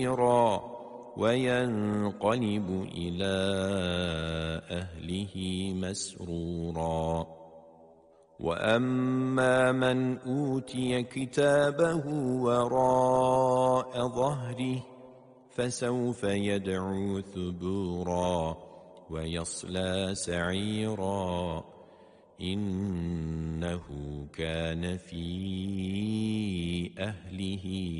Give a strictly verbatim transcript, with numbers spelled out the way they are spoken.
وينقلب إلى أهله مسرورا وأما من أوتي كتابه وراء ظهره فسوف يدعو ثبورا ويصلى سعيرا إنه كان في أهله